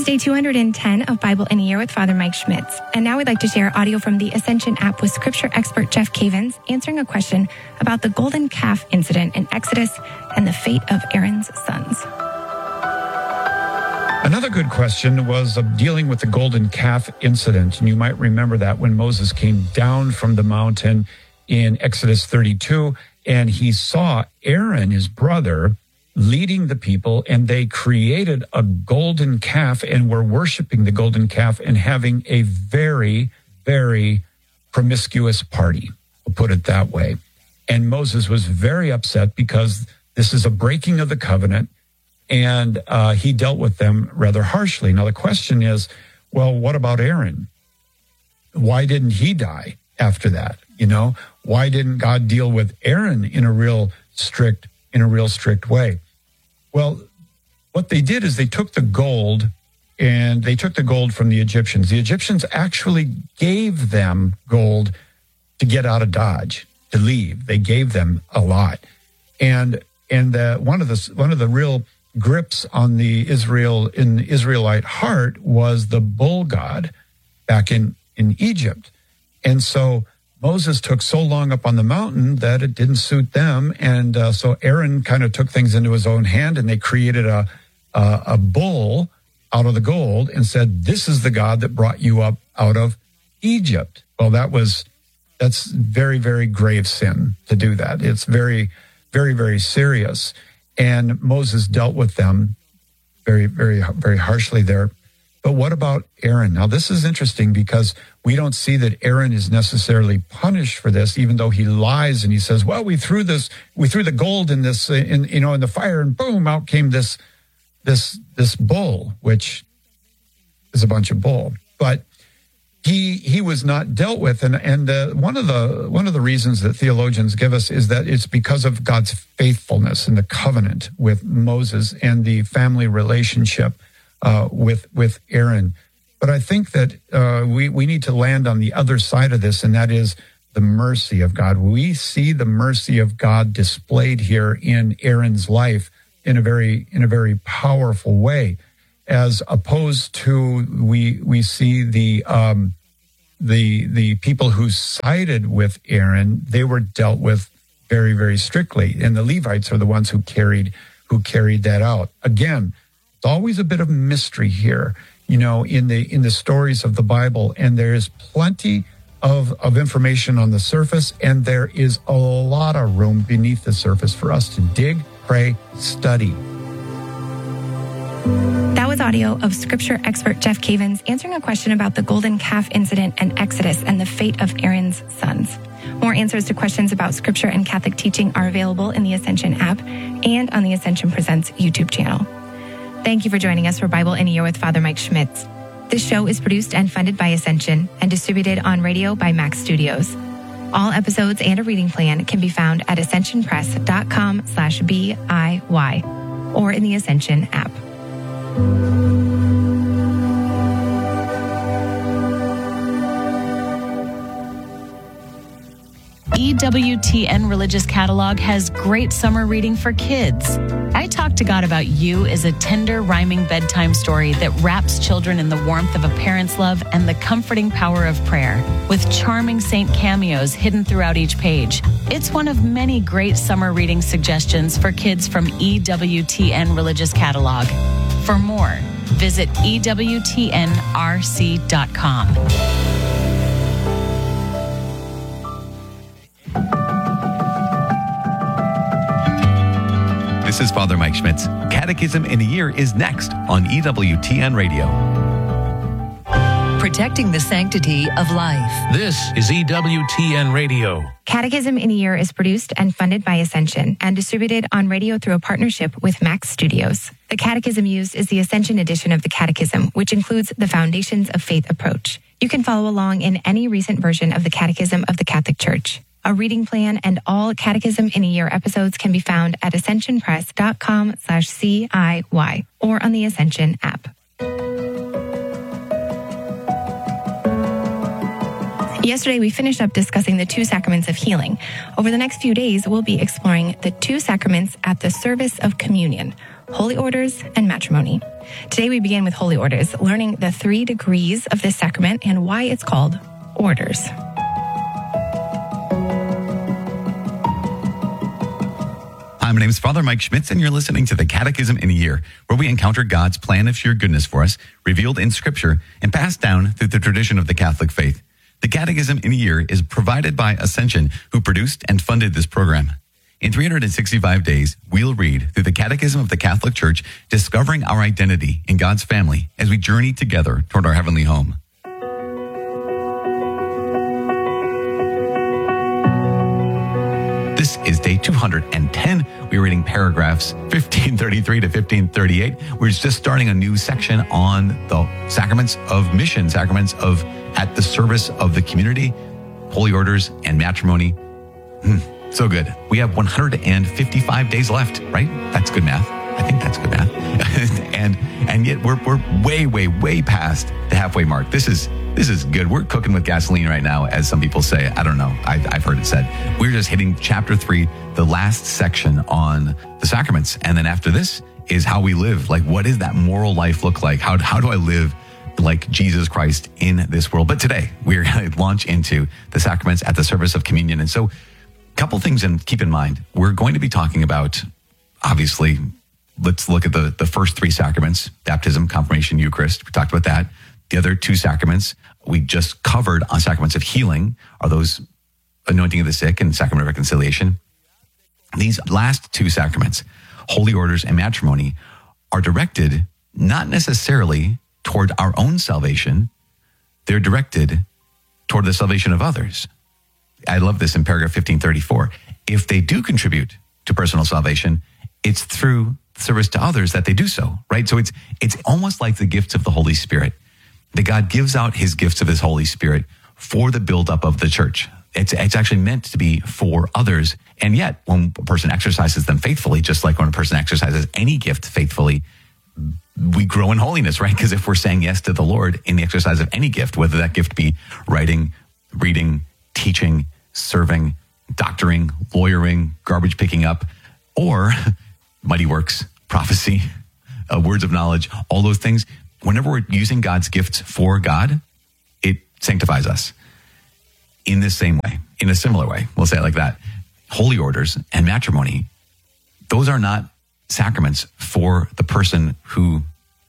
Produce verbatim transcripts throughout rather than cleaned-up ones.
day two hundred ten of Bible in a Year with Father Mike Schmitz. And now we'd like to share audio from the Ascension app with scripture expert Jeff Cavins answering a question about the golden calf incident in Exodus and the fate of Aaron's sons. Another good question was uh, dealing with the golden calf incident. And you might remember that when Moses came down from the mountain in Exodus thirty-two, and he saw Aaron, his brother, leading the people, and they created a golden calf and were worshiping the golden calf and having a very, very promiscuous party, we'll put it that way. And Moses was very upset because this is a breaking of the covenant, and uh, he dealt with them rather harshly. Now, the question is, well, what about Aaron? Why didn't he die after that? You know, why didn't God deal with Aaron in a real strict, in a real strict way? Well, what they did is they took the gold and they took the gold from the Egyptians. The Egyptians actually gave them gold to get out of Dodge, to leave. They gave them a lot. And and uh, one of the one of the real grips on the Israel in the Israelite heart was the bull god back in, in Egypt. And so Moses took so long up on the mountain that it didn't suit them. And uh, so Aaron kind of took things into his own hand, and they created a, a a bull out of the gold and said, this is the God that brought you up out of Egypt. Well, that was, that's very, very grave sin to do that. It's very, very, very serious. And Moses dealt with them very, very, very harshly there. But what about Aaron? Now, this is interesting because we don't see that Aaron is necessarily punished for this, even though he lies and he says, well, we threw this, we threw the gold in this, in, you know, in the fire, and boom, out came this, this, this bull, which is a bunch of bull. But he, he was not dealt with. And, and uh, one of the, one of the reasons that theologians give us is that it's because of God's faithfulness and the covenant with Moses and the family relationship Uh, with with Aaron. But I think that uh, we, we need to land on the other side of this, and that is the mercy of God. We see the mercy of God displayed here in Aaron's life in a very in a very powerful way, as opposed to we we see the um, the the people who sided with Aaron. They were dealt with very, very strictly, and the Levites are the ones who carried who carried that out. Again, always a bit of mystery here, you know, in the in the stories of the Bible, and there is plenty of, of information on the surface, and there is a lot of room beneath the surface for us to dig, pray, study. That was audio of scripture expert Jeff Cavins answering a question about the golden calf incident and Exodus and the fate of Aaron's sons. More answers to questions about scripture and Catholic teaching are available in the Ascension app and on the Ascension Presents YouTube channel. Thank you for joining us for Bible in a Year with Father Mike Schmitz. This show is produced and funded by Ascension and distributed on radio by Max Studios. All episodes and a reading plan can be found at ascensionpress.com slash BIY or in the Ascension app. E W T N Religious Catalog has great summer reading for kids. I Talk to God About You is a tender, rhyming bedtime story that wraps children in the warmth of a parent's love and the comforting power of prayer, with charming saint cameos hidden throughout each page. It's one of many great summer reading suggestions for kids from E W T N Religious Catalog. For more, visit E W T N R C dot com. This is Father Mike Schmitz. Catechism in a Year is next on E W T N Radio. Protecting the sanctity of life. This is E W T N Radio. Catechism in a Year is produced and funded by Ascension and distributed on radio through a partnership with Max Studios. The catechism used is the Ascension edition of the Catechism, which includes the Foundations of Faith approach. You can follow along in any recent version of the Catechism of the Catholic Church. A reading plan and all Catechism in a Year episodes can be found at ascensionpress.com slash CIY or on the Ascension app. Yesterday, we finished up discussing the two sacraments of healing. Over the next few days, we'll be exploring the two sacraments at the service of communion, holy orders, and matrimony. Today we begin with holy orders, learning the three degrees of this sacrament and why it's called orders. Hi, my name is Father Mike Schmitz, and you're listening to the Catechism in a Year, where we encounter God's plan of sheer goodness for us, revealed in Scripture and passed down through the tradition of the Catholic faith. The Catechism in a Year is provided by Ascension, who produced and funded this program. In three hundred sixty-five days, we'll read through the Catechism of the Catholic Church, discovering our identity in God's family as we journey together toward our heavenly home. This is day two hundred ten. We're reading paragraphs fifteen thirty-three to fifteen thirty-eight. We're just starting a new section on the sacraments of mission, sacraments of at the service of the community, holy orders, and matrimony. Hmm, so good. We have one hundred fifty-five days left, right? That's good math. I think that's good math. and and yet we're we're way, way, way past the halfway mark. This is this is good. We're cooking with gasoline right now, as some people say. I don't know. I, I've heard it said. We're just hitting chapter three, the last section on the sacraments. And then after this is how we live. Like, what does that moral life look like? How how do I live like Jesus Christ in this world? But today we're going to launch into the sacraments at the service of communion. And so a couple things and keep in mind. We're going to be talking about, obviously, let's look at the, the first three sacraments, baptism, confirmation, Eucharist. We talked about that. The other two sacraments we just covered on sacraments of healing are those anointing of the sick and sacrament of reconciliation. These last two sacraments, holy orders and matrimony, are directed not necessarily toward our own salvation. They're directed toward the salvation of others. I love this in paragraph fifteen thirty-four. If they do contribute to personal salvation, it's through service to others that they do so, right? So it's it's almost like the gifts of the Holy Spirit. That God gives out his gifts of his Holy Spirit for the buildup of the church. It's it's actually meant to be for others. And yet, when a person exercises them faithfully, just like when a person exercises any gift faithfully, we grow in holiness, right? Because if we're saying yes to the Lord in the exercise of any gift, whether that gift be writing, reading, teaching, serving, doctoring, lawyering, garbage picking up, or mighty works, prophecy, uh, words of knowledge, all those things, whenever we're using God's gifts for God, it sanctifies us in the same way, in a similar way. We'll say it like that. Holy orders and matrimony, those are not sacraments for the person who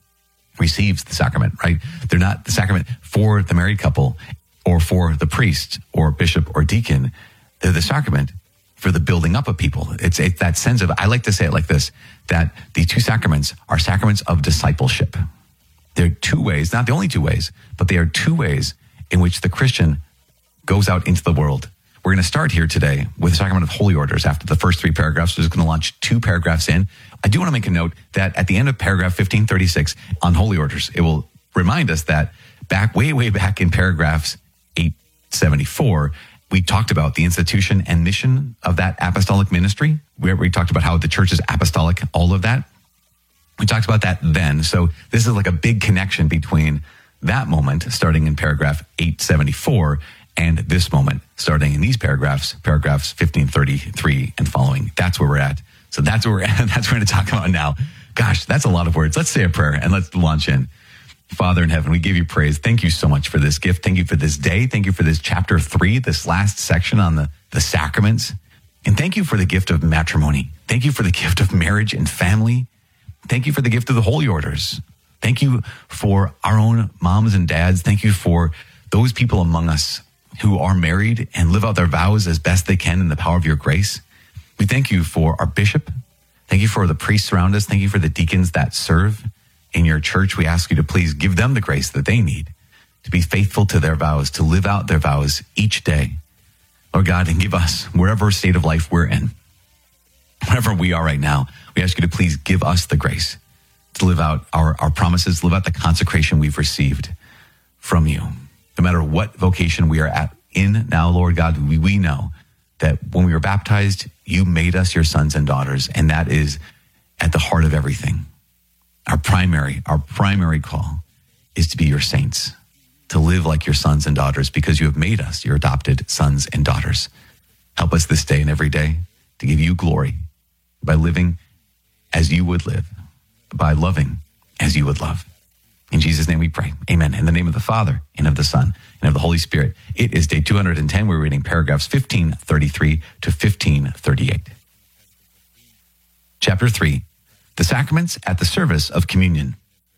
receives the sacrament, right? They're not the sacrament for the married couple or for the priest or bishop or deacon. They're the sacrament for the building up of people. It's, it's that sense of, I like to say it like this, that the two sacraments are sacraments of discipleship. They're two ways, not the only two ways, but they are two ways in which the Christian goes out into the world. We're going to start here today with the sacrament of holy orders after the first three paragraphs. We're just going to launch two paragraphs in. I do want to make a note that at the end of paragraph fifteen thirty-six on holy orders, it will remind us that back, way, way back in paragraphs eight seventy-four, we talked about the institution and mission of that apostolic ministry, where we talked about how the church is apostolic, all of that. We talked about that then. So this is like a big connection between that moment starting in paragraph eight seventy-four and this moment starting in these paragraphs, paragraphs fifteen thirty-three and following. That's where we're at. So that's where we're at. That's what we're going to talk about now. Gosh, that's a lot of words. Let's say a prayer and let's launch in. Father in heaven, we give you praise. Thank you so much for this gift. Thank you for this day. Thank you for this chapter three, this last section on the, the sacraments. And thank you for the gift of matrimony. Thank you for the gift of marriage and family. Thank you for the gift of the holy orders. Thank you for our own moms and dads. Thank you for those people among us who are married and live out their vows as best they can in the power of your grace. We thank you for our bishop. Thank you for the priests around us. Thank you for the deacons that serve in your church. We ask you to please give them the grace that they need to be faithful to their vows, to live out their vows each day. Lord God, and give us, wherever state of life we're in, wherever we are right now, we ask you to please give us the grace to live out our, our promises, live out the consecration we've received from you. No matter what vocation we are at in now, Lord God, we, we know that when we were baptized, you made us your sons and daughters, and that is at the heart of everything. Our primary, our primary call is to be your saints, to live like your sons and daughters, because you have made us your adopted sons and daughters. Help us this day and every day to give you glory by living as you would live. by loving as you would love. In Jesus' name we pray. Amen. In the name of the Father, and of the Son, and of the Holy Spirit. It is day two hundred ten. We're reading paragraphs fifteen thirty-three to fifteen thirty-eight. Chapter three, the sacraments at the service of communion.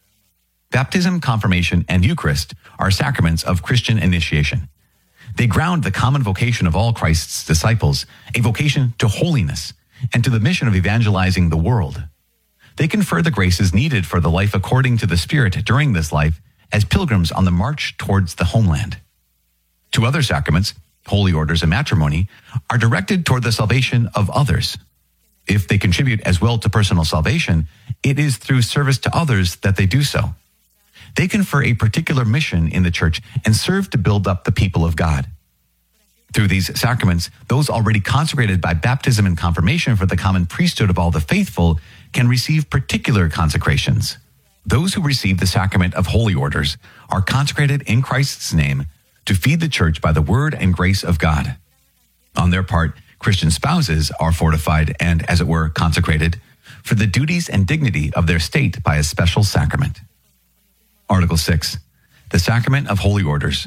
Baptism, confirmation, and Eucharist are sacraments of Christian initiation. They ground the common vocation of all Christ's disciples, a vocation to holiness and to the mission of evangelizing the world. They confer the graces needed for the life according to the Spirit during this life as pilgrims on the march towards the homeland. Two other sacraments, holy orders and matrimony, are directed toward the salvation of others. If they contribute as well to personal salvation, it is through service to others that they do so. They confer a particular mission in the church and serve to build up the people of God. Through these sacraments, those already consecrated by baptism and confirmation for the common priesthood of all the faithful can receive particular consecrations. Those who receive the sacrament of holy orders are consecrated in Christ's name to feed the church by the word and grace of God. On their part, Christian spouses are fortified and, as it were, consecrated for the duties and dignity of their state by a special sacrament. Article six, the sacrament of holy orders.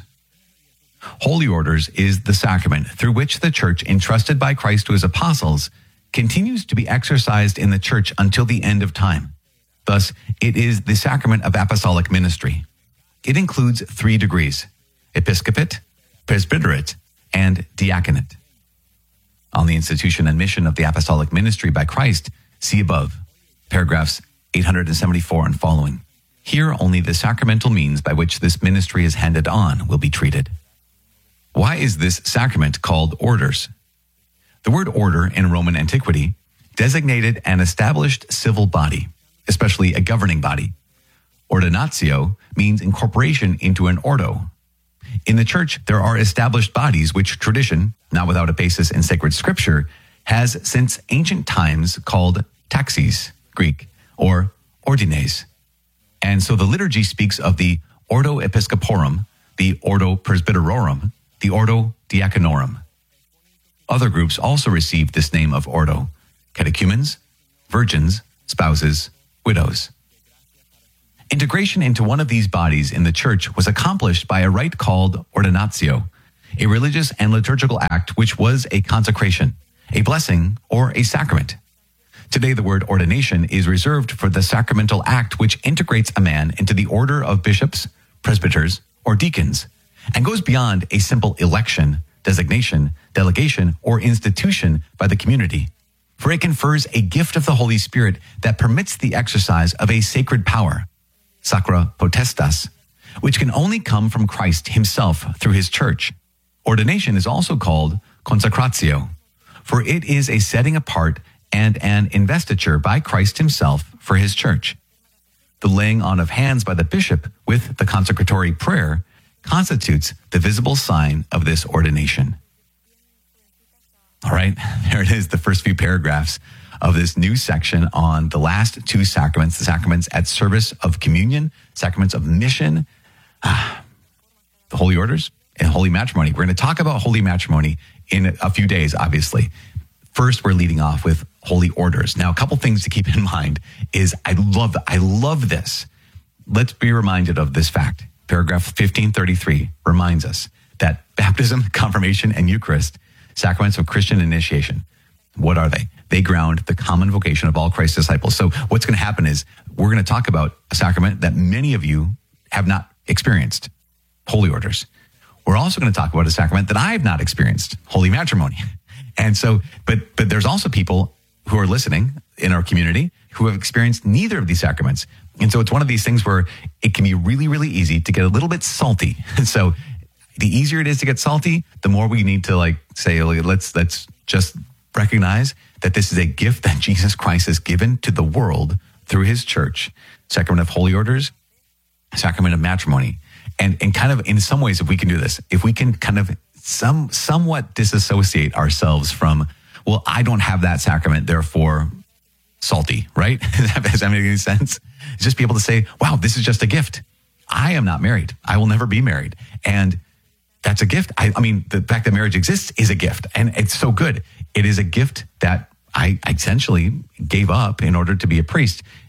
Holy orders is the sacrament through which the church entrusted by Christ to his apostles continues to be exercised in the church until the end of time. Thus, it is the sacrament of apostolic ministry. It includes three degrees: episcopate, presbyterate, and diaconate. On the institution and mission of the apostolic ministry by Christ, see above, paragraphs eight hundred seventy-four and following. Here, only the sacramental means by which this ministry is handed on will be treated. Why is this sacrament called orders? The word order in Roman antiquity designated an established civil body, especially a governing body. Ordinatio means incorporation into an ordo. In the church, there are established bodies which tradition, not without a basis in sacred scripture, has since ancient times called taxis, Greek, or ordines. And so the liturgy speaks of the Ordo Episcoporum, the Ordo Presbyterorum, the Ordo Diaconorum. Other groups also received this name of Ordo: catechumens, virgins, spouses, widows. Integration into one of these bodies in the church was accomplished by a rite called ordinatio, a religious and liturgical act which was a consecration, a blessing, or a sacrament. Today, the word ordination is reserved for the sacramental act which integrates a man into the order of bishops, presbyters, or deacons, and goes beyond a simple election, designation, delegation, or institution by the community. For it confers a gift of the Holy Spirit that permits the exercise of a sacred power, sacra potestas, which can only come from Christ himself through his church. Ordination is also called consecratio, for it is a setting apart and an investiture by Christ himself for his church. The laying on of hands by the bishop with the consecratory prayer constitutes the visible sign of this ordination. All right, there it is, the first few paragraphs of this new section on the last two sacraments, the sacraments at service of communion, sacraments of mission, ah, the holy orders, and holy matrimony. We're going to talk about holy matrimony in a few days, obviously. First, we're leading off with holy orders. Now, a couple things to keep in mind is I love, I love this. Let's be reminded of this fact. Paragraph fifteen thirty-three reminds us that baptism, confirmation, and Eucharist, sacraments of Christian initiation, what are they? They ground the common vocation of all Christ's disciples. So what's going to happen is we're going to talk about a sacrament that many of you have not experienced, holy orders. We're also going to talk about a sacrament that I have not experienced, holy matrimony. And so, but but there's also people who are listening in our community who have experienced neither of these sacraments. And so it's one of these things where it can be really, really easy to get a little bit salty. And so the easier it is to get salty, the more we need to like say, let's let's just recognize that this is a gift that Jesus Christ has given to the world through his church. Sacrament of holy orders, sacrament of matrimony. And and kind of in some ways, if we can do this, if we can kind of some somewhat disassociate ourselves from, well, I don't have that sacrament, therefore salty, right? Does that make any sense? Just be able to say, wow, this is just a gift. I am not married. I will never be married. And that's a gift. I, I mean, the fact that marriage exists is a gift, and it's so good. It is a gift that I essentially gave up in order to be a priest.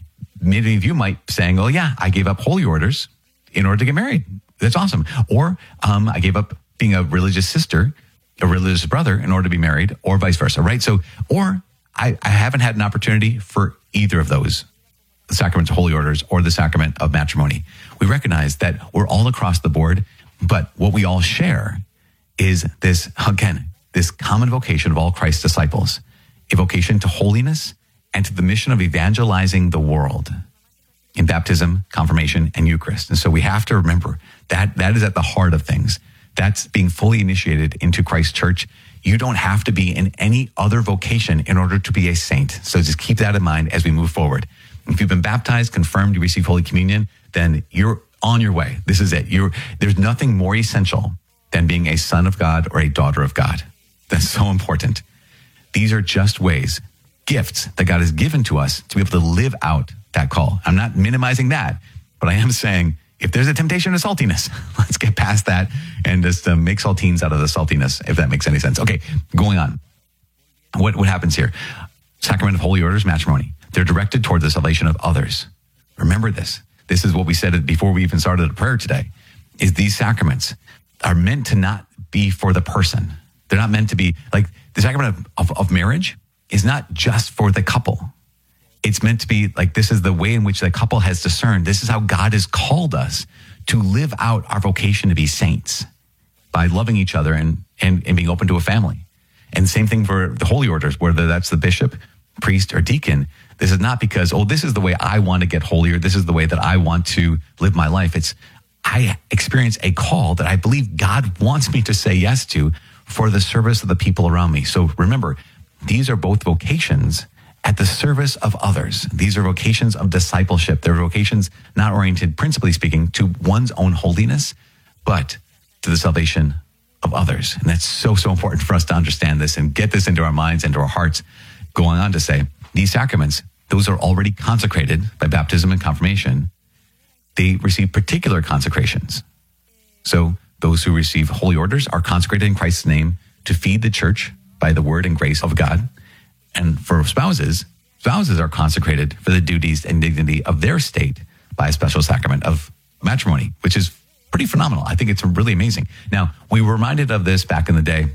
many of you might saying, oh yeah, I gave up holy orders in order to get married. That's awesome. Or um, I gave up being a religious sister, a religious brother in order to be married, or vice versa, right? So, or I, I haven't had an opportunity for either of those, the sacraments of holy orders or the sacrament of matrimony. We recognize that we're all across the board, but what we all share is this, again, this common vocation of all Christ's disciples, a vocation to holiness and to the mission of evangelizing the world in baptism, confirmation, and Eucharist. And so we have to remember that that is at the heart of things. That's being fully initiated into Christ's church. You don't have to be in any other vocation in order to be a saint. So just keep that in mind as we move forward. If you've been baptized, confirmed, you receive Holy Communion, then you're on your way. This is it. You're, there's nothing more essential than being a son of God or a daughter of God. That's so important. These are just ways, gifts that God has given to us to be able to live out that call. I'm not minimizing that, but I am saying if there's a temptation of saltiness, let's get past that and just uh, make saltines out of the saltiness, if that makes any sense. Okay, going on. What, what happens here? Sacrament of Holy Orders, matrimony. They're directed toward the salvation of others. Remember this. This is what we said before we even started the prayer today, is these sacraments are meant to not be for the person. They're not meant to be, like the sacrament of, of, of marriage is not just for the couple. It's meant to be like, this is the way in which the couple has discerned. This is how God has called us to live out our vocation to be saints by loving each other and, and, and being open to a family. And same thing for the holy orders, whether that's the bishop, priest, or deacon. This is not because, oh, this is the way I want to get holier. This is the way that I want to live my life. It's, I experience a call that I believe God wants me to say yes to for the service of the people around me. So remember, these are both vocations at the service of others. These are vocations of discipleship. They're vocations not oriented, principally speaking, to one's own holiness, but to the salvation of others. And that's so, so important for us to understand this and get this into our minds, into our hearts. Going on to say, these sacraments, those are already consecrated by baptism and confirmation. They receive particular consecrations. So those who receive holy orders are consecrated in Christ's name to feed the church by the word and grace of God. And for spouses, spouses are consecrated for the duties and dignity of their state by a special sacrament of matrimony, which is pretty phenomenal. I think it's really amazing. Now, we were reminded of this back in the day,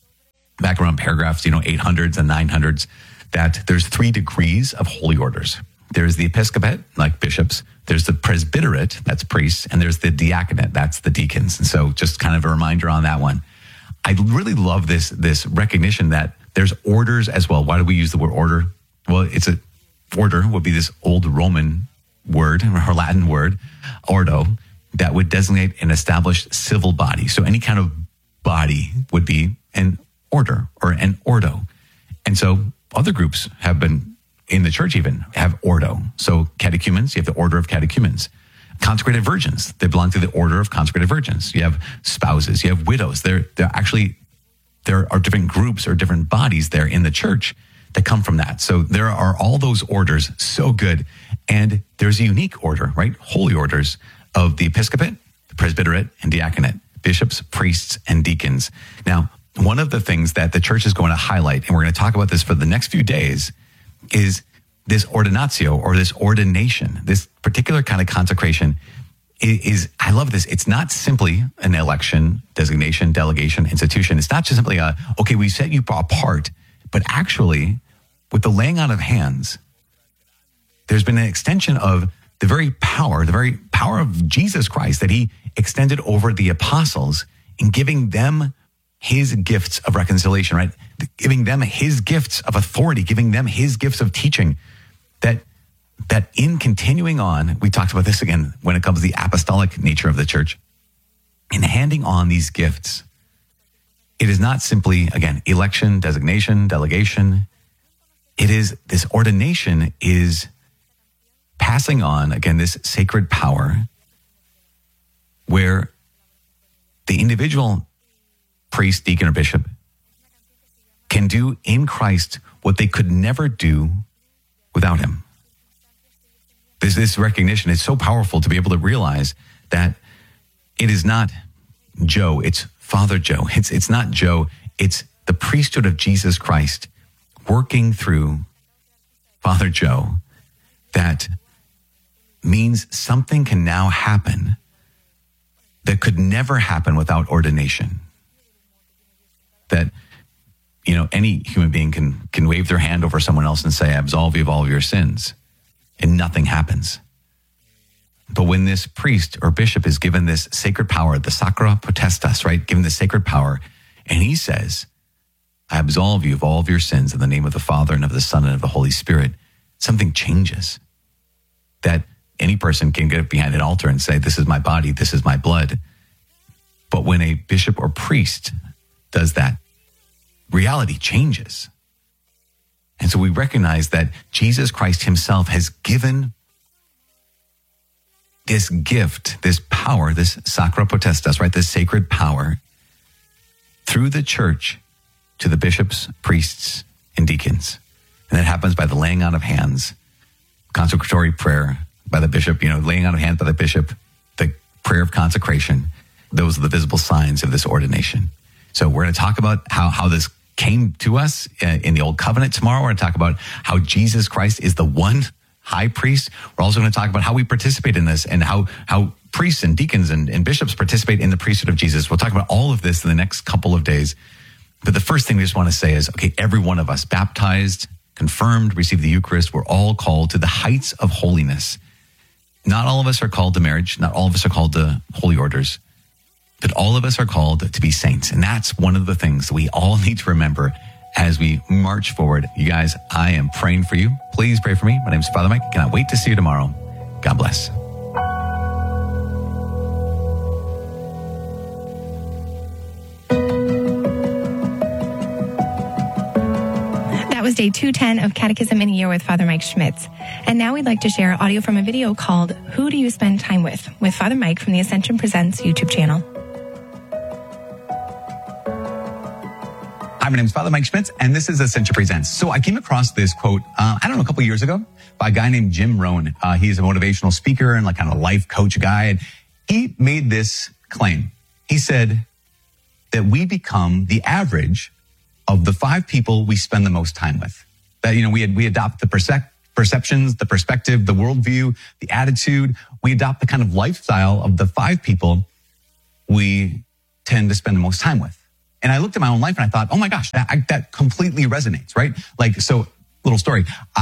back around paragraphs, you know, eight hundreds and nine hundreds, that there's three degrees of holy orders. There's the episcopate, like bishops. There's the presbyterate, that's priests. And there's the diaconate, that's the deacons. And so just kind of a reminder on that one. I really love this, this recognition that there's orders as well. Why do we use the word order? Well, it's a order would be this old Roman word or Latin word, ordo, that would designate an established civil body. So any kind of body would be an order or an ordo. And so other groups have been in the church even have ordo. So catechumens, you have the order of catechumens. Consecrated virgins, they belong to the order of consecrated virgins. You have spouses, you have widows. They're, they're actually, there are different groups or different bodies there in the church that come from that. So there are all those orders, so good. And there's a unique order, right? Holy orders of the episcopate, the presbyterate, and diaconate, bishops, priests, and deacons. Now, one of the things that the church is going to highlight, and we're going to talk about this for the next few days, is this ordinatio or this ordination, this particular kind of consecration is, is, I love this. It's not simply an election, designation, delegation, institution. It's not just simply a, okay, we set you apart, but actually with the laying on of hands, there's been an extension of the very power, the very power of Jesus Christ that he extended over the apostles in giving them his gifts of reconciliation, right? Giving them his gifts of authority, giving them his gifts of teaching. That that in continuing on, we talked about this again when it comes to the apostolic nature of the church, in handing on these gifts, it is not simply, again, election, designation, delegation. It is, this ordination is passing on, again, this sacred power where the individual priest, deacon, or bishop can do in Christ what they could never do without him. This, this recognition is so powerful to be able to realize that it is not Joe, it's Father Joe. It's, it's not Joe, it's the priesthood of Jesus Christ working through Father Joe that means something can now happen that could never happen without ordination. That, you know, any human being can, can wave their hand over someone else and say, I absolve you of all of your sins, and nothing happens. But when this priest or bishop is given this sacred power, the sacra potestas, right? Given the sacred power, and he says, I absolve you of all of your sins in the name of the Father and of the Son and of the Holy Spirit, something changes. That any person can get behind an altar and say, this is my body, this is my blood. But when a bishop or priest does that, reality changes. And so we recognize that Jesus Christ himself has given this gift, this power, this sacra potestas, right? This sacred power through the church to the bishops, priests, and deacons. And that happens by the laying on of hands, consecratory prayer by the bishop, you know, laying on of hands by the bishop, the prayer of consecration. Those are the visible signs of this ordination. So we're going to talk about how, how this came to us in the Old Covenant tomorrow. We're going to talk about how Jesus Christ is the one high priest. We're also going to talk about how we participate in this and how, how priests and deacons and, and bishops participate in the priesthood of Jesus. We'll talk about all of this in the next couple of days. But the first thing we just want to say is, okay, every one of us baptized, confirmed, received the Eucharist, we're all called to the heights of holiness. Not all of us are called to marriage. Not all of us are called to holy orders. But all of us are called to be saints. And that's one of the things that we all need to remember as we march forward. You guys, I am praying for you. Please pray for me. My name is Father Mike. Cannot wait to see you tomorrow. God bless. That was day two ten of Catechism in a Year with Father Mike Schmitz. And now we'd like to share audio from a video called Who Do You Spend Time With? With Father Mike from the Ascension Presents YouTube channel. Hi, my name is Father Mike Schmitz, and this is Ascension Presents. So I came across this quote, uh, I don't know, a couple years ago by a guy named Jim Rohn. Uh, he's a motivational speaker and like kind of a life coach guy. And he made this claim. He said that we become the average of the five people we spend the most time with. That, you know, we had, we adopt the percep- perceptions, the perspective, the worldview, the attitude. We adopt the kind of lifestyle of the five people we tend to spend the most time with. And I looked at my own life and I thought, oh my gosh, that, I, that completely resonates, right? Like, so little story.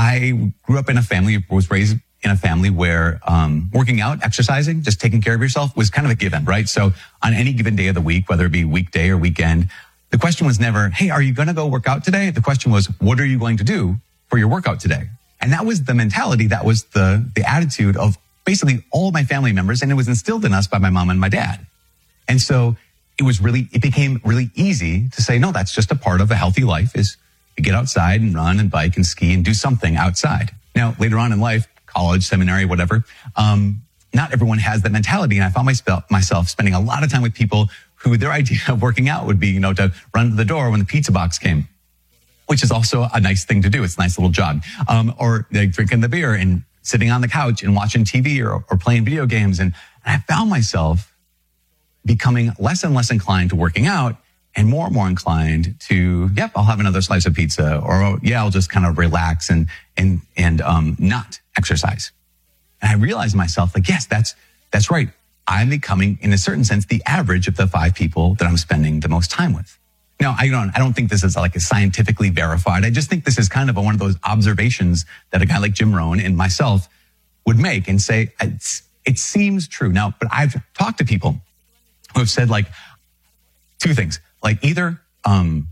I grew up in a family, was raised in a family where um, working out, exercising, just taking care of yourself was kind of a given, right? So on any given day of the week, whether it be weekday or weekend, the question was never, hey, are you going to go work out today? The question was, what are you going to do for your workout today? And that was the mentality, that was the, the attitude of basically all of my family members. And it was instilled in us by my mom and my dad. And so it was really, it became really easy to say, no, that's just a part of a healthy life, is to get outside and run and bike and ski and do something outside. Now, later on in life, college, seminary, whatever, um, not everyone has that mentality. And I found myself, myself spending a lot of time with people who their idea of working out would be, you know, to run to the door when the pizza box came, which is also a nice thing to do. It's a nice little jog. Um, or like drinking the beer and sitting on the couch and watching T V or, or playing video games. And, and I found myself becoming less and less inclined to working out and more and more inclined to, yep, I'll have another slice of pizza, or yeah, I'll just kind of relax and, and, and, um, not exercise. And I realized myself like, yes, that's, that's right. I'm becoming, in a certain sense, the average of the five people that I'm spending the most time with. Now, I don't, I don't think this is like a scientifically verified. I just think this is kind of a, one of those observations that a guy like Jim Rohn and myself would make and say, it's, it seems true. Now, but I've talked to people who have said like two things, like either, um,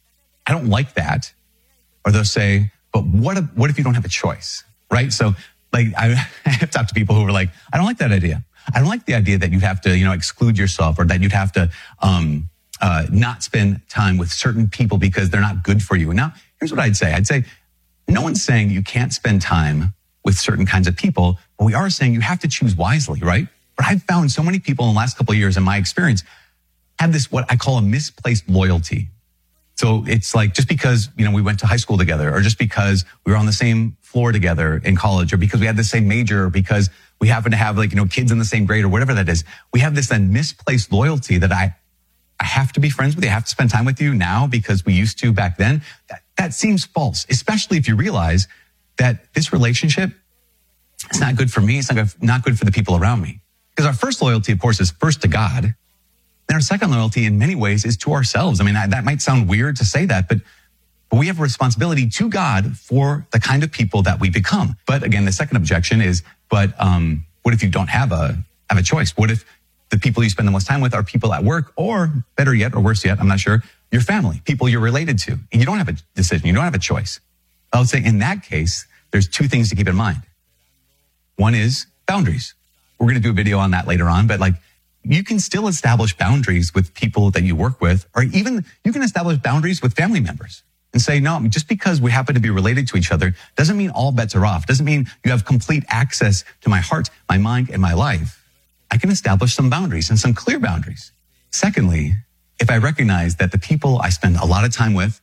I don't like that, or they'll say, but what if, what if you don't have a choice? Right. So like I have talked to people who were like, I don't like that idea. I don't like the idea that you'd have to, you know, exclude yourself, or that you'd have to, um, uh, not spend time with certain people because they're not good for you. And now here's what I'd say. I'd say no one's saying you can't spend time with certain kinds of people, but we are saying you have to choose wisely, right? But I've found so many people in the last couple of years in my experience have this, what I call a misplaced loyalty. So it's like, just because, you know, we went to high school together, or just because we were on the same floor together in college, or because we had the same major, or because we happen to have like, you know, kids in the same grade or whatever that is, we have this then misplaced loyalty that I, I have to be friends with you. I have to spend time with you now because we used to back then. That, that seems false, especially if you realize that this relationship it's not good for me. It's not good, not good for the people around me. Because our first loyalty, of course, is first to God. And our second loyalty in many ways is to ourselves. I mean, that, that might sound weird to say that, but, but we have a responsibility to God for the kind of people that we become. But again, the second objection is, but um, what if you don't have a have a choice? What if the people you spend the most time with are people at work, or better yet, or worse yet, I'm not sure, your family, people you're related to, and you don't have a decision, you don't have a choice? I would say in that case, there's two things to keep in mind. One is boundaries. We're going to do a video on that later on, but like you can still establish boundaries with people that you work with, or even you can establish boundaries with family members and say, no, just because we happen to be related to each other doesn't mean all bets are off. Doesn't mean you have complete access to my heart, my mind, and my life. I can establish some boundaries and some clear boundaries. Secondly, if I recognize that the people I spend a lot of time with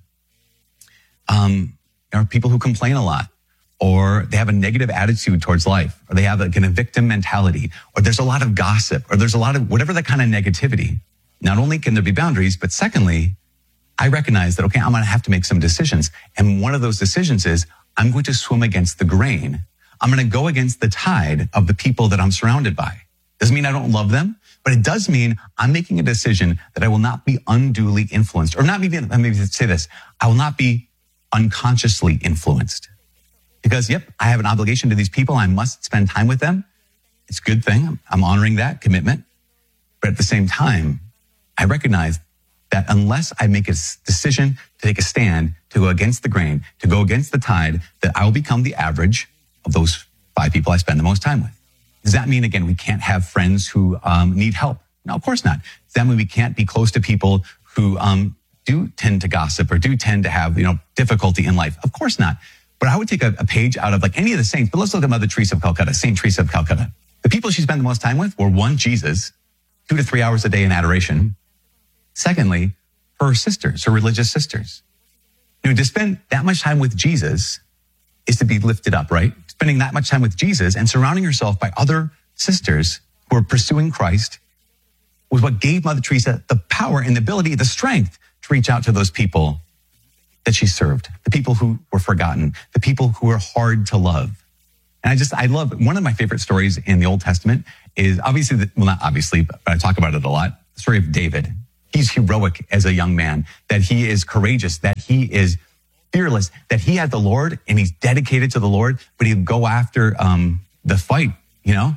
um, are people who complain a lot, or they have a negative attitude towards life, or they have a kind of victim mentality, or there's a lot of gossip, or there's a lot of whatever the kind of negativity, not only can there be boundaries, but secondly, I recognize that, okay, I'm going to have to make some decisions. And one of those decisions is I'm going to swim against the grain. I'm going to go against the tide of the people that I'm surrounded by. Doesn't mean I don't love them, but it does mean I'm making a decision that I will not be unduly influenced, or not maybe, maybe say this, I will not be unconsciously influenced. Because, yep, I have an obligation to these people. I must spend time with them. It's a good thing. I'm honoring that commitment. But at the same time, I recognize that unless I make a decision to take a stand, to go against the grain, to go against the tide, that I will become the average of those five people I spend the most time with. Does that mean, again, we can't have friends who um, need help? No, of course not. Does that mean we can't be close to people who um, do tend to gossip or do tend to have, you know, difficulty in life? Of course not. But I would take a, a page out of like any of the saints, but let's look at Mother Teresa of Calcutta, Saint Teresa of Calcutta. The people she spent the most time with were one, Jesus, two to three hours a day in adoration. Secondly, her sisters, her religious sisters. You know, to spend that much time with Jesus is to be lifted up, right? Spending that much time with Jesus and surrounding yourself by other sisters who are pursuing Christ was what gave Mother Teresa the power and the ability, the strength to reach out to those people that she served, the people who were forgotten, the people who were hard to love. And I just, I love, one of my favorite stories in the Old Testament is obviously, the, well, not obviously, but I talk about it a lot, the story of David. He's heroic as a young man, that he is courageous, that he is fearless, that he had the Lord and he's dedicated to the Lord, but he'd go after um, the fight, you know?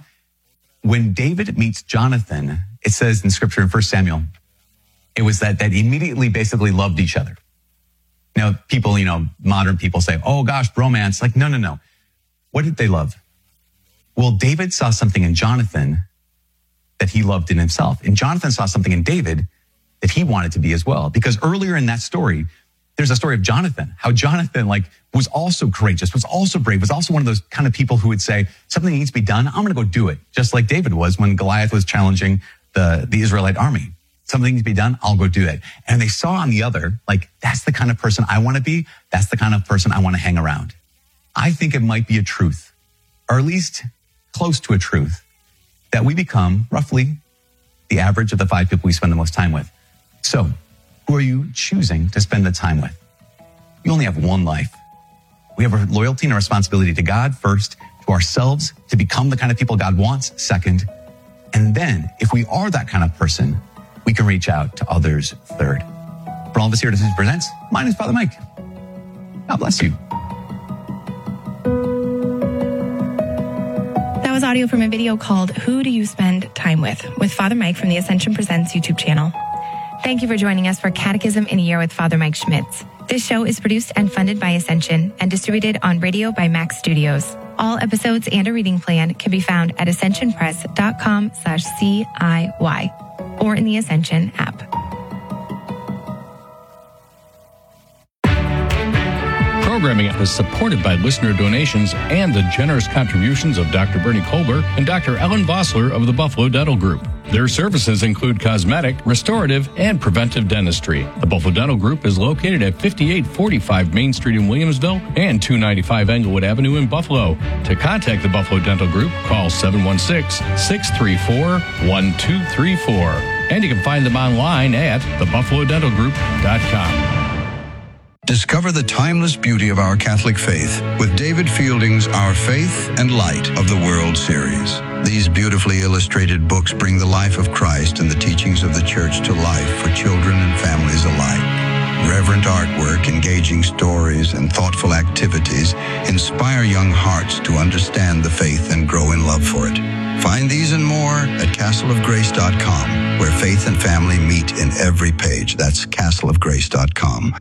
When David meets Jonathan, it says in scripture in First Samuel, it was that, that immediately basically loved each other. Now, people, you know, modern people say, oh gosh, bromance. Like, no, no, no. What did they love? Well, David saw something in Jonathan that he loved in himself. And Jonathan saw something in David that he wanted to be as well. Because earlier in that story, there's a story of Jonathan, how Jonathan like was also courageous, was also brave, was also one of those kind of people who would say, something needs to be done, I'm going to go do it. Just like David was when Goliath was challenging the, the Israelite army. Something needs to be done, I'll go do it. And they saw on the other, like, that's the kind of person I want to be. That's the kind of person I want to hang around. I think it might be a truth, or at least close to a truth, that we become roughly the average of the five people we spend the most time with. So, who are you choosing to spend the time with? You only have one life. We have a loyalty and a responsibility to God first, to ourselves, to become the kind of people God wants second. And then, if we are that kind of person, we can reach out to others third. For all of us here at Ascension Presents, my name is Father Mike. God bless you. That was audio from a video called Who Do You Spend Time With? With Father Mike from the Ascension Presents YouTube channel. Thank you for joining us for Catechism in a Year with Father Mike Schmitz. This show is produced and funded by Ascension and distributed on radio by Max Studios. All episodes and a reading plan can be found at ascensionpress.com slash CIY or in the Ascension app. Programming is supported by listener donations and the generous contributions of Doctor Bernie Kolber and Doctor Ellen Vossler of the Buffalo Dental Group. Their services include cosmetic, restorative, and preventive dentistry. The Buffalo Dental Group is located at fifty-eight forty-five Main Street in Williamsville and two ninety-five Englewood Avenue in Buffalo. To contact the Buffalo Dental Group, call seven one six, six three four, one two three four. And you can find them online at the buffalo dental group dot com. Discover the timeless beauty of our Catholic faith with David Fielding's Our Faith and Light of the World series. These beautifully illustrated books bring the life of Christ and the teachings of the Church to life for children and families alike. Reverent artwork, engaging stories, and thoughtful activities inspire young hearts to understand the faith and grow in love for it. Find these and more at castle of grace dot com, where faith and family meet in every page. That's castle of grace dot com.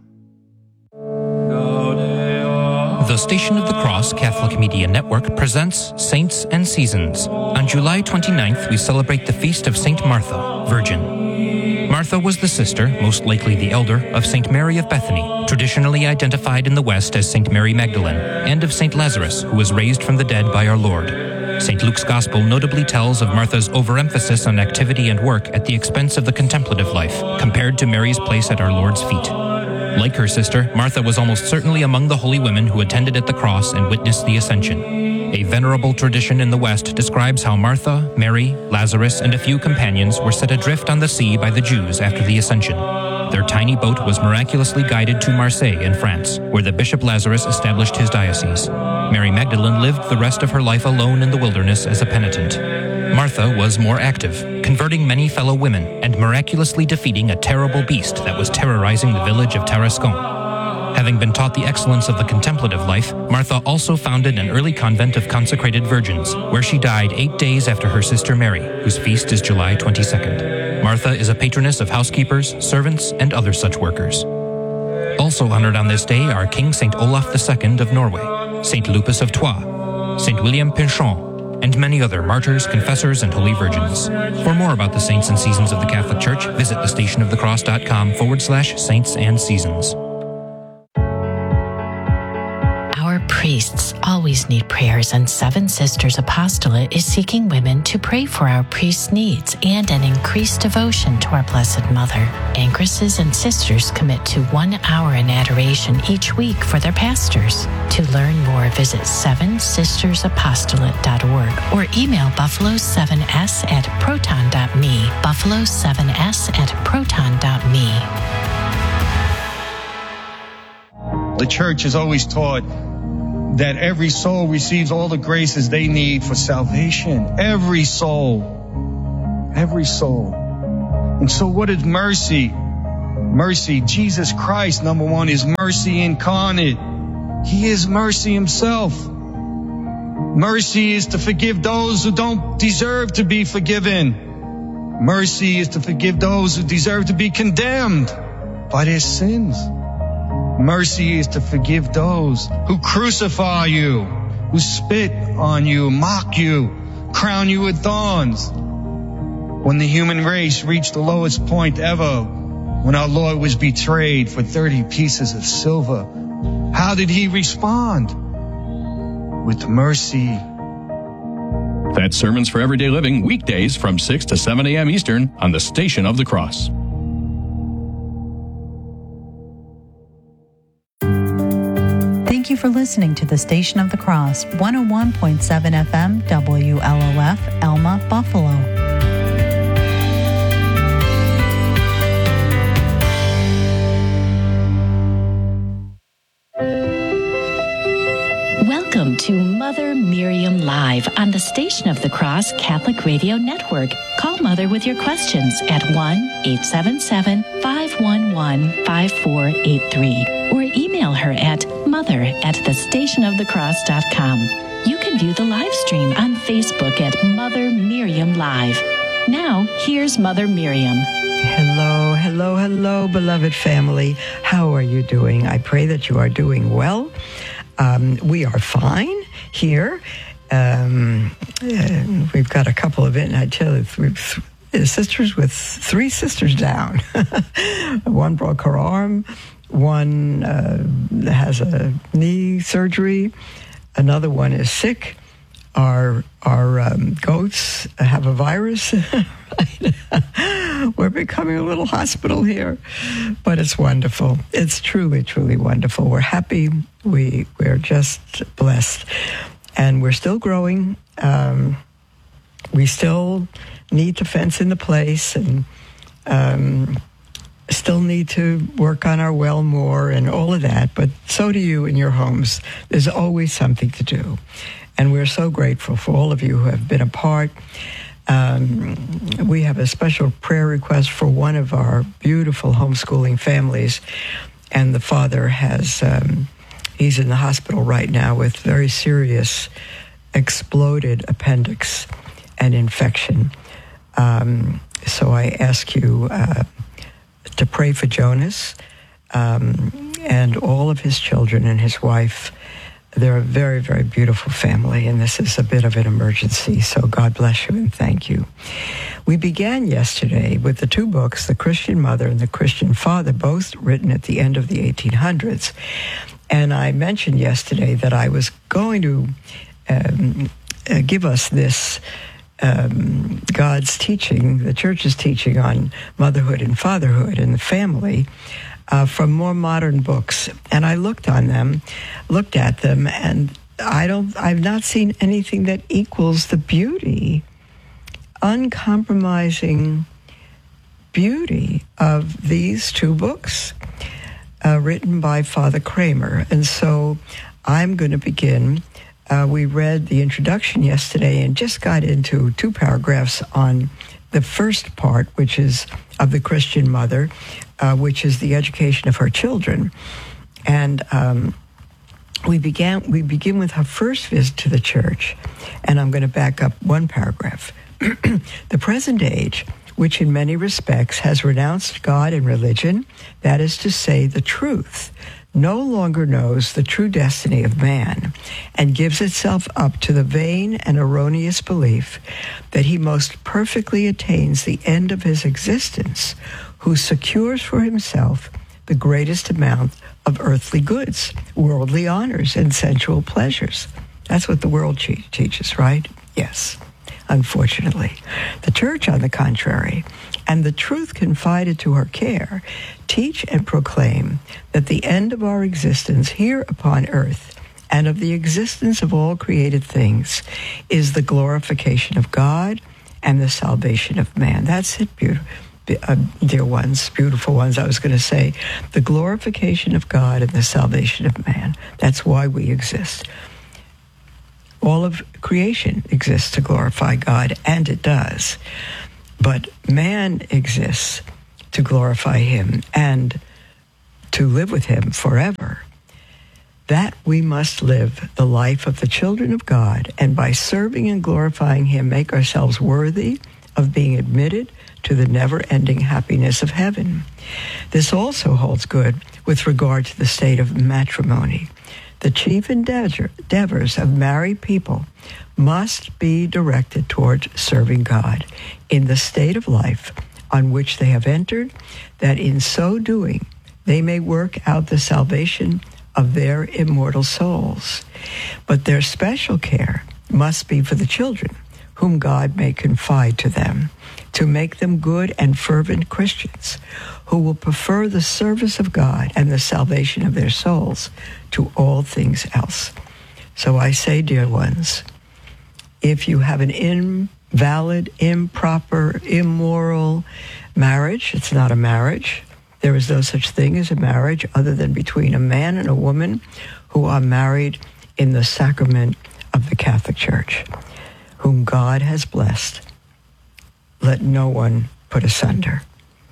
The Station of the Cross Catholic Media Network presents Saints and Seasons. On July twenty-ninth, we celebrate the feast of Saint Martha, Virgin. Martha was the sister, most likely the elder, of Saint Mary of Bethany, traditionally identified in the West as Saint Mary Magdalene, and of Saint Lazarus, who was raised from the dead by our Lord. Saint Luke's Gospel notably tells of Martha's overemphasis on activity and work at the expense of the contemplative life, compared to Mary's place at our Lord's feet. Like her sister, Martha was almost certainly among the holy women who attended at the cross and witnessed the Ascension. A venerable tradition in the West describes how Martha, Mary, Lazarus, and a few companions were set adrift on the sea by the Jews after the Ascension. Their tiny boat was miraculously guided to Marseille in France, where the Bishop Lazarus established his diocese. Mary Magdalene lived the rest of her life alone in the wilderness as a penitent. Martha was more active, converting many fellow women and miraculously defeating a terrible beast that was terrorizing the village of Tarascon. Having been taught the excellence of the contemplative life, Martha also founded an early convent of consecrated virgins, where she died eight days after her sister Mary, whose feast is July twenty-second. Martha is a patroness of housekeepers, servants, and other such workers. Also honored on this day are King Saint Olaf the Second of Norway, Saint Lupus of Troyes, Saint William Pinchon, and many other martyrs, confessors, and holy virgins. For more about the saints and seasons of the Catholic Church, visit thestationofthecross.com forward slash saints and seasons. Our priests always need prayers, and Seven Sisters Apostolate is seeking women to pray for our priests' needs and an increased devotion to our Blessed Mother. Ancresses and sisters commit to one hour in adoration each week for their pastors. To learn more, visit seven sisters apostolate dot org or email buffalo seven s at proton dot me, buffalo seven s at proton dot me. The church has always taught that every soul receives all the graces they need for salvation. Every soul. Every soul. And so what is mercy? Mercy, Jesus Christ, number one, is mercy incarnate. He is mercy himself. Mercy is to forgive those who don't deserve to be forgiven. Mercy is to forgive those who deserve to be condemned by their sins. Mercy is to forgive those who crucify you, who spit on you, mock you, crown you with thorns. When the human race reached the lowest point ever, when our Lord was betrayed for thirty pieces of silver, how did he respond? With mercy. That's Sermons for Everyday Living, weekdays from six to seven a.m. Eastern on the Station of the Cross. Thank you for listening to the Station of the Cross, one oh one point seven F M, W L O F, Elma, Buffalo. Welcome to Mother Miriam Live on the Station of the Cross Catholic Radio Network. Call Mother with your questions at one eight seven seven, five one one, five four eight three or email her at mother at the station of the cross dot com. You can view the live stream on Facebook at Mother Miriam Live. Now, here's Mother Miriam. Hello, hello, hello, beloved family. How are you doing? I pray that you are doing well. Um, we are fine here. Um, we've got a couple of it, and I tell you, three, three sisters with three sisters down. One broke her arm. One uh, has a knee surgery. Another one is sick. Our our um, goats have a virus. We're becoming a little hospital here, but it's wonderful. It's truly, truly wonderful. We're happy. We we're just blessed, and we're still growing. Um, we still need to fence in the place and um, still need to work on our well more and all of that, but so do you in your homes. There's always something to do. And we're so grateful for all of you who have been a part. Um, we have a special prayer request for one of our beautiful homeschooling families, and the father has, um, he's in the hospital right now with very serious exploded appendix and infection. Um, so I ask you uh, to pray for Jonas um, and all of his children and his wife. They're a very, very beautiful family, and this is a bit of an emergency, so God bless you and thank you. We began yesterday with the two books, The Christian Mother and The Christian Father, both written at the end of the eighteen hundreds. And I mentioned yesterday that I was going to um, uh, give us this um, God's teaching, the church's teaching on motherhood and fatherhood and the family, Uh, from more modern books. And I looked on them, looked at them, and I don't, I've not seen anything that equals the beauty, uncompromising beauty of these two books uh, written by Father Kramer. And so I'm going to begin. Uh, we read the introduction yesterday and just got into two paragraphs on the first part, which is of the Christian mother, uh, which is the education of her children. And um, we began. We begin with her first visit to the church, and I'm going to back up one paragraph. The present age, which in many respects has renounced God and religion, that is to say, the truth, no longer knows the true destiny of man and gives itself up to the vain and erroneous belief that he most perfectly attains the end of his existence, who secures for himself the greatest amount of earthly goods, worldly honors, and sensual pleasures. That's what the world che- teaches, right? Yes, unfortunately. The church, on the contrary, and the truth confided to her care, teach and proclaim that the end of our existence here upon earth and of the existence of all created things is the glorification of God and the salvation of man. That's it, beautiful. Uh, dear ones, beautiful ones, I was going to say, the glorification of God and the salvation of man. That's why we exist. All of creation exists to glorify God, and it does. But man exists to glorify him and to live with him forever. That we must live the life of the children of God, and by serving and glorifying him, make ourselves worthy of being admitted to the never-ending happiness of heaven. This also holds good with regard to the state of matrimony. The chief endeavors of married people must be directed towards serving God in the state of life on which they have entered, that in so doing they may work out the salvation of their immortal souls. But their special care must be for the children, whom God may confide to them, to make them good and fervent Christians, who will prefer the service of God and the salvation of their souls to all things else. So I say, dear ones, if you have an invalid, improper, immoral marriage, it's not a marriage. There is no such thing as a marriage other than between a man and a woman who are married in the sacrament of the Catholic Church, whom God has blessed. Let no one put asunder.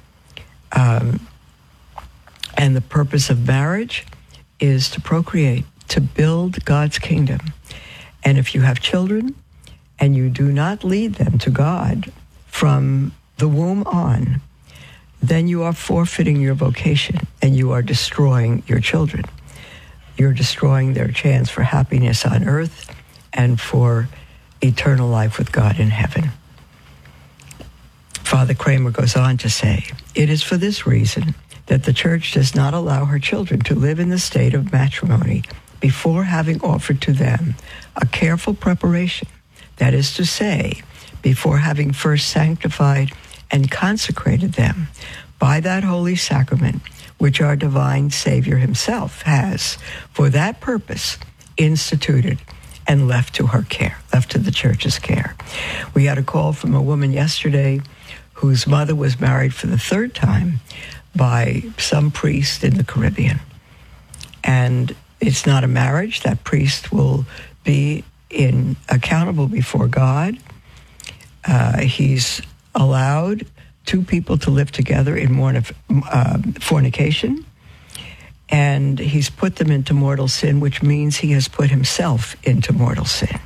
Um, and the purpose of marriage is to procreate, to build God's kingdom. And if you have children and you do not lead them to God from the womb on, then you are forfeiting your vocation and you are destroying your children. You're destroying their chance for happiness on earth and for eternal life with God in heaven. Father Kramer goes on to say, it is for this reason that the church does not allow her children to live in the state of matrimony before having offered to them a careful preparation, that is to say, before having first sanctified and consecrated them by that holy sacrament which our divine Savior himself has, for that purpose, instituted and left to her care, left to the church's care. We had a call from a woman yesterday whose mother was married for the third time, by some priest in the Caribbean. And it's not a marriage. That priest will be in accountable before God. Uh, he's allowed two people to live together in one of uh, fornication, and he's put them into mortal sin, which means he has put himself into mortal sin.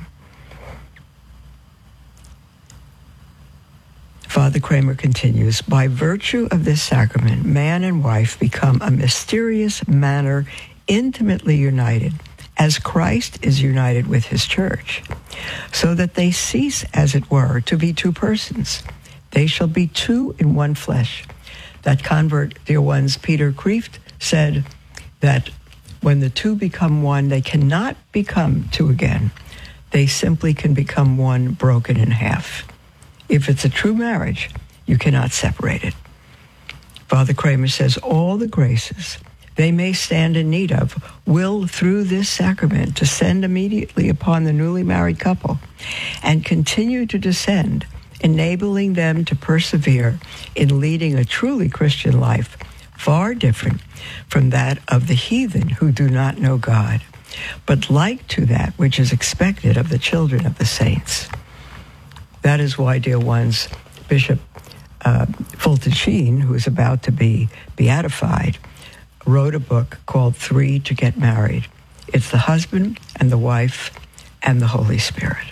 Father Kramer continues, by virtue of this sacrament, man and wife become a mysterious manner intimately united, as Christ is united with his church, so that they cease, as it were, to be two persons. They shall be two in one flesh. That convert, dear ones, Peter Kreeft, said that when the two become one, they cannot become two again. They simply can become one broken in half. If it's a true marriage, you cannot separate it. Father Kramer says all the graces they may stand in need of will, through this sacrament, descend immediately upon the newly married couple and continue to descend, enabling them to persevere in leading a truly Christian life, far different from that of the heathen who do not know God, but like to that which is expected of the children of the saints. That is why, dear ones, Bishop uh, Fulton Sheen, who is about to be beatified, wrote a book called Three to Get Married. It's the husband and the wife and the Holy Spirit.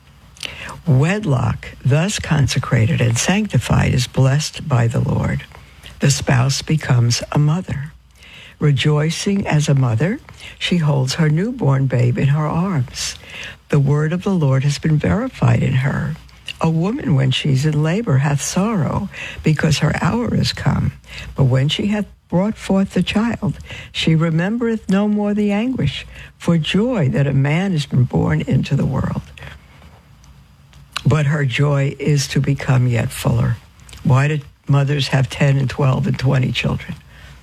Wedlock, thus consecrated and sanctified, is blessed by the Lord. The spouse becomes a mother. Rejoicing as a mother, she holds her newborn babe in her arms. The word of the Lord has been verified in her. A woman, when she's in labor, hath sorrow, because her hour is come. But when she hath brought forth the child, she remembereth no more the anguish, for joy that a man has been born into the world. But her joy is to become yet fuller. Why did mothers have ten and twelve and twenty children?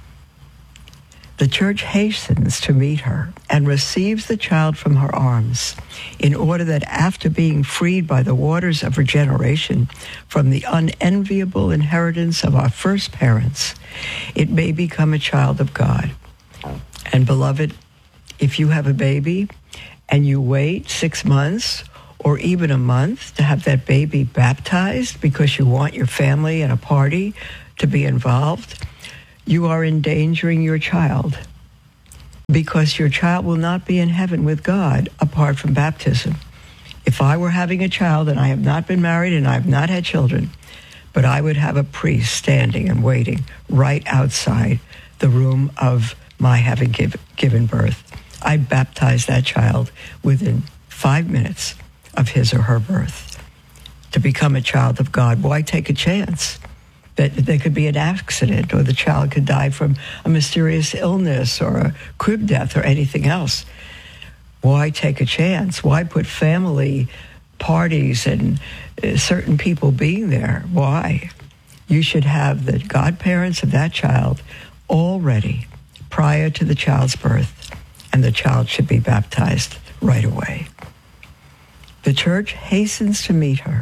The church hastens to meet her and receives the child from her arms, in order that after being freed by the waters of regeneration from the unenviable inheritance of our first parents, it may become a child of God. And beloved, if you have a baby and you wait six months or even a month to have that baby baptized because you want your family and a party to be involved, you are endangering your child, because your child will not be in heaven with God apart from baptism. If I were having a child, and I have not been married and I have not had children, but I would have a priest standing and waiting right outside the room of my having give, given birth, I'd baptize that child within five minutes of his or her birth. To become a child of God, why take a chance that there could be an accident, or the child could die from a mysterious illness or a crib death or anything else? Why take a chance? Why put family parties and uh, certain people being there? Why? You should have the godparents of that child all ready prior to the child's birth, and the child should be baptized right away. The church hastens to meet her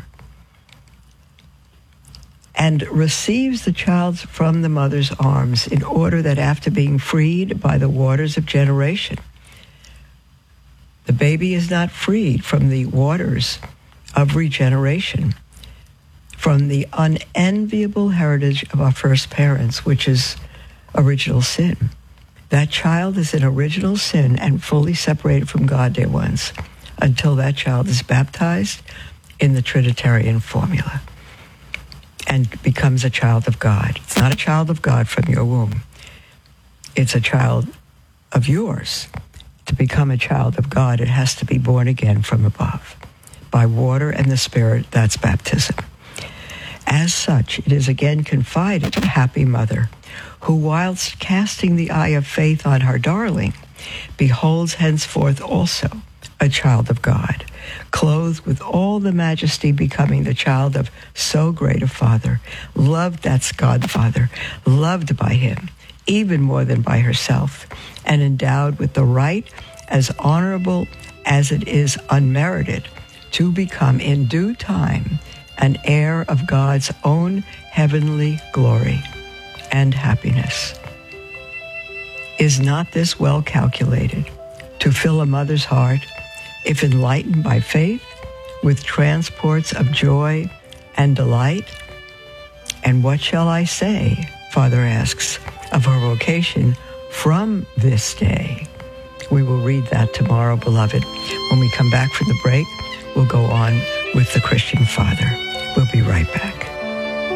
and receives the child from the mother's arms, in order that after being freed by the waters of generation, the baby is not freed from the waters of regeneration, from the unenviable heritage of our first parents, which is original sin. That child is in original sin and fully separated from God, dear ones, until that child is baptized in the Trinitarian formula and becomes a child of God. It's not a child of God from your womb. It's a child of yours. To become a child of God, it has to be born again from above. By water and the Spirit, that's baptism. As such, it is again confided to the happy mother, who, whilst casting the eye of faith on her darling, beholds henceforth also a child of God, clothed with all the majesty becoming the child of so great a Father, loved, that's God Father, loved by him, even more than by herself, and endowed with the right as honorable as it is unmerited, to become in due time an heir of God's own heavenly glory, and happiness. Is not this well calculated to fill a mother's heart, if enlightened by faith, with transports of joy and delight? And what shall I say, Father asks, of her vocation from this day? We will read that tomorrow, beloved. When we come back from the break, we'll go on with the Christian Father. We'll be right back.